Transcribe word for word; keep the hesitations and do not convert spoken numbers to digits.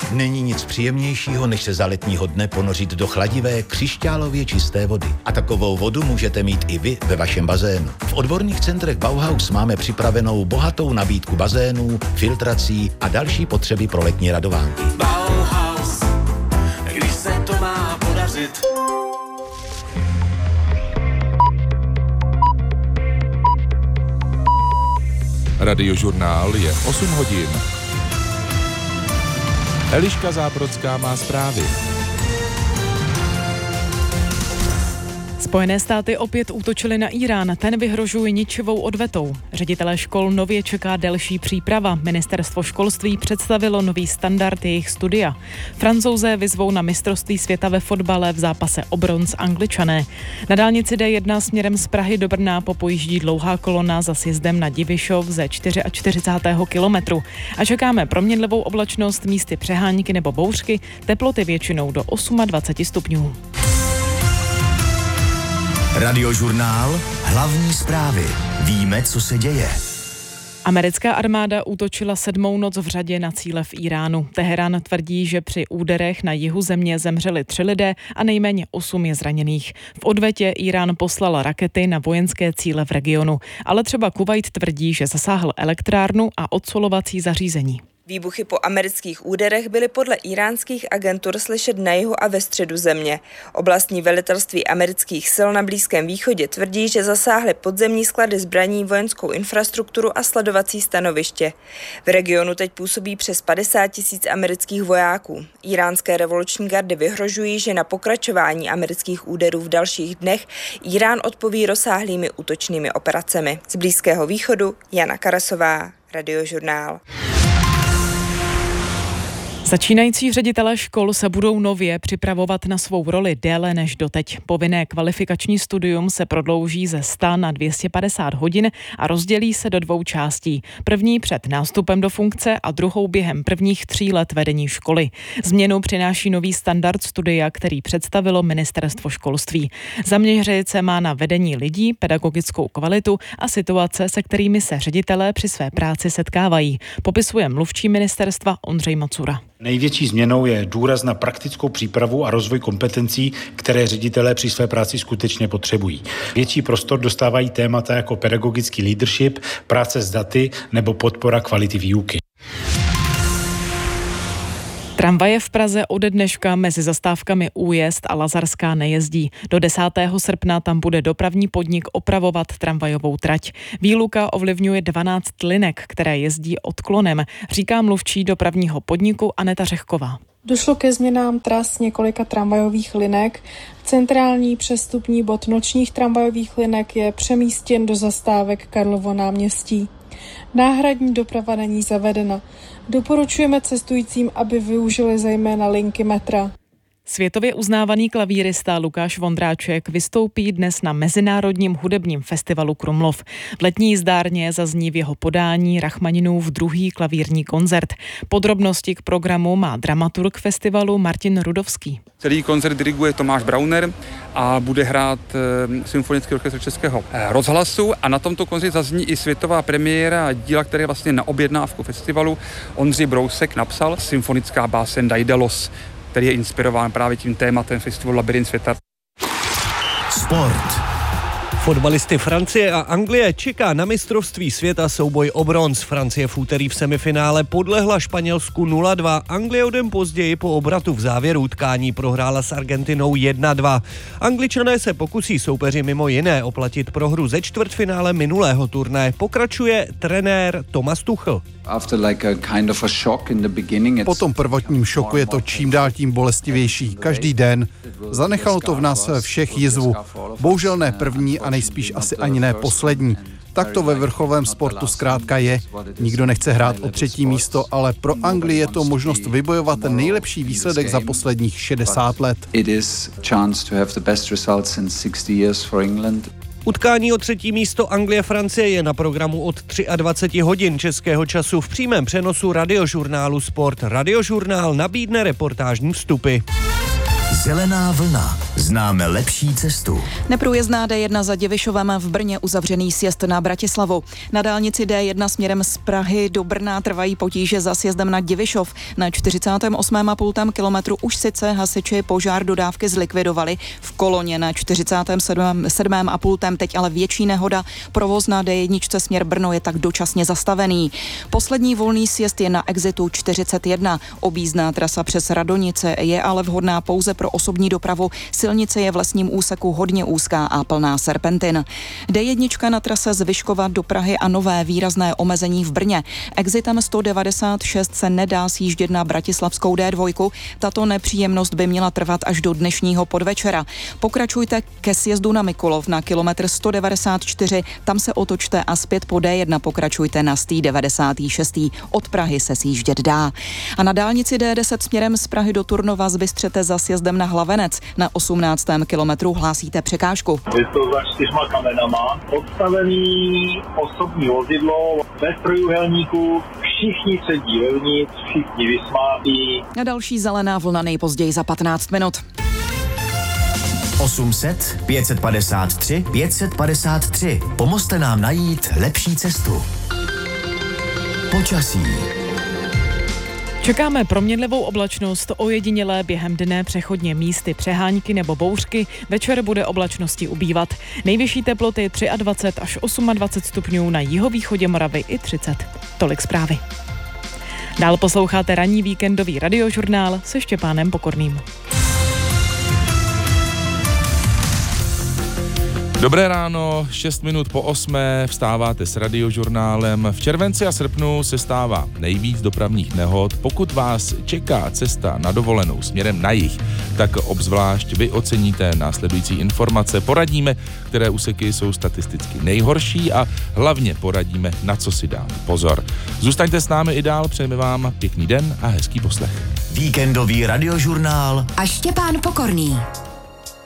Není nic příjemnějšího, než se za letního dne ponořit do chladivé, křišťálově čisté vody. A takovou vodu můžete mít i vy ve vašem bazénu. V odborných centrech Bauhaus máme připravenou bohatou nabídku bazénů, filtrací a další potřeby pro letní radovánky. Bauhaus, když se to má podařit. Radiožurnál je osm hodin. Eliška Zábrodská má zprávy. Spojené státy opět útočily na Irán, ten vyhrožuje ničivou odvetou. Ředitelé škol nově čeká delší příprava. Ministerstvo školství představilo nový standard jejich studia. Francouzé vyzvou na mistrovství světa ve fotbale v zápase o bronz Angličané. Na dálnici D jedna směrem z Prahy do Brna popojíždí dlouhá kolona za sjezdem na Divišov ze čtyřicátého čtvrtého kilometru. A čekáme proměnlivou oblačnost, místy přehánky nebo bouřky, teploty většinou do dvacet osm stupňů. Radiožurnál, hlavní zprávy. Víme, co se děje. Americká armáda útočila sedmou noc v řadě na cíle v Iránu. Teherán tvrdí, že při úderech na jihu země zemřeli tři lidé a nejméně osm je zraněných. V odvetě Irán poslal rakety na vojenské cíle v regionu, ale třeba Kuvajt tvrdí, že zasáhl elektrárnu a odsolovací zařízení. Výbuchy po amerických úderech byly podle íránských agentur slyšet na jihu a ve středu země. Oblastní velitelství amerických sil na Blízkém východě tvrdí, že zasáhly podzemní sklady zbraní, vojenskou infrastrukturu a sledovací stanoviště. V regionu teď působí přes padesát tisíc amerických vojáků. Iránské revoluční gardy vyhrožují, že na pokračování amerických úderů v dalších dnech Irán odpoví rozsáhlými útočnými operacemi. Z Blízkého východu Jana Karasová, Radiožurnál. Začínající ředitelé škol se budou nově připravovat na svou roli déle než doteď. Povinné kvalifikační studium se prodlouží ze sta na dvě stě padesát hodin a rozdělí se do dvou částí. První před nástupem do funkce a druhou během prvních tří let vedení školy. Změnu přináší nový standard studia, který představilo Ministerstvo školství. Zaměřit se má na vedení lidí, pedagogickou kvalitu a situace, se kterými se ředitelé při své práci setkávají. Popisuje mluvčí ministerstva Ondřej Macura. Největší změnou je důraz na praktickou přípravu a rozvoj kompetencí, které ředitelé při své práci skutečně potřebují. Větší prostor dostávají témata jako pedagogický leadership, práce s daty nebo podpora kvality výuky. Tramvaje v Praze ode dneška mezi zastávkami Újezd a Lazarská nejezdí. Do desátého srpna tam bude dopravní podnik opravovat tramvajovou trať. Výluka ovlivňuje dvanáct linek, které jezdí odklonem, říká mluvčí dopravního podniku Aneta Řehková. Došlo ke změnám tras několika tramvajových linek. Centrální přestupní bod nočních tramvajových linek je přemístěn do zastávek Karlovo náměstí. Náhradní doprava není zavedena. Doporučujeme cestujícím, aby využili zejména linky metra. Světově uznávaný klavírista Lukáš Vondráček vystoupí dnes na Mezinárodním hudebním festivalu Krumlov. V letní jízdárně zazní v jeho podání Rachmaninův druhý klavírní koncert. Podrobnosti k programu má dramaturg festivalu Martin Rudovský. Celý koncert diriguje Tomáš Brauner a bude hrát e, Symfonický orchestr Českého e, rozhlasu a na tomto koncertu zazní i světová premiéra díla, které je vlastně na objednávku festivalu. Ondřej Brousek napsal symfonická báseň Daidalos, který je inspirován právě tím tématem festivalu Labyrint světa. Sport. Fotbalisty Francie a Anglie čeká na mistrovství světa souboj o bronz. Francie v úterý v semifinále podlehla Španělsku nula dva. Anglie o den později po obratu v závěru utkání prohrála s Argentinou jedna dva. Angličané se pokusí soupeři mimo jiné oplatit prohru ze čtvrtfinále minulého turnaje. Pokračuje trenér Thomas Tuchel. Po tom prvotním šoku je to čím dál tím bolestivější. Každý den. Zanechalo to v nás všech jizvu. Bohužel ne první a nejspíš asi ani ne poslední. Tak to ve vrcholovém sportu zkrátka je. Nikdo nechce hrát o třetí místo, ale pro Anglii je to možnost vybojovat ten nejlepší výsledek za posledních šedesát let. Utkání o třetí místo Anglie-Francie je na programu od dvacet tři hodin českého času v přímém přenosu radiožurnálu Sport. Radiožurnál nabídne reportážní vstupy. Zelená vlna. Známe lepší cestu. Neprůjezdná D jedna za Divišovem, v Brně uzavřený sjezd na Bratislavu. Na dálnici D jedna směrem z Prahy do Brna trvají potíže za sjezdem na Divišov. Na čtyřicátém osmém a půl kilometru už sice hasiči požár dodávky zlikvidovali. V Koloně na čtyřicátém sedmém a půl teď ale větší nehoda. Provoz na D jedna směr Brno je tak dočasně zastavený. Poslední volný sjezd je na exitu čtyřicet jedna. Objízdná trasa přes Radonice je ale vhodná pouze pro osobní dopravu. Silnice je v lesním úseku hodně úzká a plná serpentin. D jedna na trase z Vyškova do Prahy a nové výrazné omezení v Brně. Exitem sto devadesát šest se nedá sjíždět na bratislavskou D dva. Tato nepříjemnost by měla trvat až do dnešního podvečera. Pokračujte ke sjezdu na Mikulov na kilometr sto devadesát čtyři, tam se otočte a zpět po D jedna pokračujte na sto devadesát šest. Od Prahy se sjíždět dá. A na dálnici D deset směrem z Prahy do Turnova zbystřete za sjezdem na Hlavenec. Na osmnáctém kilometru hlásíte překážku. Je to za čtyřma kamenama, odstavený osobní vozidlo, bez trojúhelníků, všichni sedí vevnitř, všichni vysmátí. A další zelená vlna nejpozději za patnáct minut. osm set, pět set padesát tři, pět set padesát tři. Pomozte nám najít lepší cestu. Počasí. Čekáme proměnlivou oblačnost, ojedinělé během dne přechodně místy přehánky nebo bouřky, večer bude oblačnosti ubývat. Nejvyšší teploty dvacet tři až dvacet osm stupňů, na jihovýchodě Moravy i třicet. Tolik zprávy. Dál posloucháte ranní víkendový radiožurnál se Štěpánem Pokorným. Dobré ráno, šest minut po osmé, vstáváte s radiožurnálem. V červenci a srpnu se stává nejvíc dopravních nehod. Pokud vás čeká cesta na dovolenou směrem na jih, tak obzvlášť vy oceníte následující informace. Poradíme, které úseky jsou statisticky nejhorší a hlavně poradíme, na co si dát pozor. Zůstaňte s námi i dál, přejeme vám pěkný den a hezký poslech. Víkendový radiožurnál a Štěpán Pokorný.